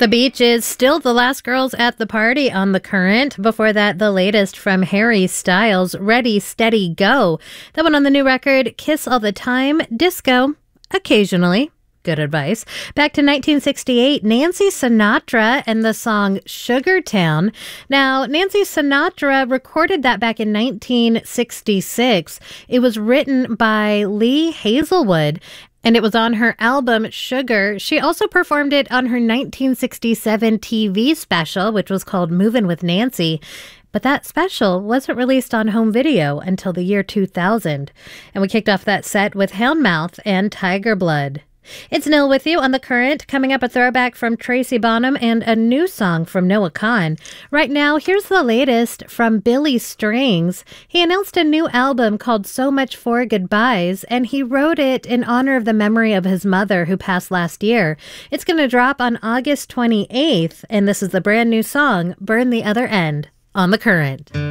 The Beach is still the last girls at the party on The Current. Before that, the latest from Harry Styles, Ready, Steady, Go. That one on the new record, Kiss All the Time, Disco, Occasionally. Good advice. Back to 1968, Nancy Sinatra and the song Sugar Town. Now, Nancy Sinatra recorded that back in 1966. It was written by Lee Hazelwood, and it was on her album Sugar. She also performed it on her 1967 TV special, which was called Movin' with Nancy. But that special wasn't released on home video until the year 2000. And we kicked off that set with Houndmouth and Tiger Blood. It's Nil with you on The Current. Coming up, a throwback from Tracy Bonham and a new song from Noah Kahan. Right now, here's the latest from Billy Strings. He announced a new album called So Much for Goodbyes, and he wrote it in honor of the memory of his mother who passed last year. It's going to drop on August 28th, and this is the brand new song, Burn the Other End, on The Current.